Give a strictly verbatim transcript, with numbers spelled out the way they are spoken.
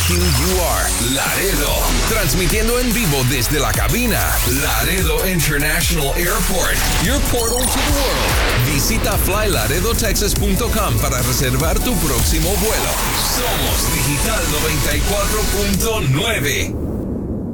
Q U R, Laredo. Transmitiendo en vivo desde la cabina. Laredo International Airport, your portal to the world. Visita fly laredo texas punto com para reservar tu próximo vuelo. Somos Digital noventa y cuatro punto nueve.